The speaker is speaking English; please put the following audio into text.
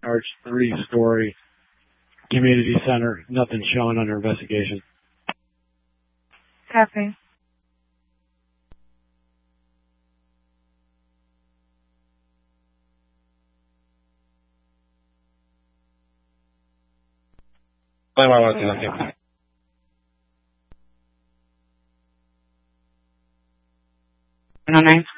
large 3-story community center. Nothing showing under investigation. Copy. No, 9.